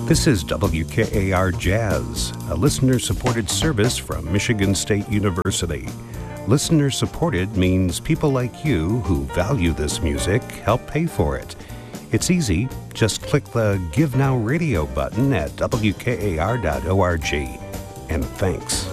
This is WKAR Jazz, a listener-supported service from Michigan State University. Listener-supported means people like you who value this music help pay for it. It's easy. Just click the Give Now Radio button at WKAR.org. And thanks.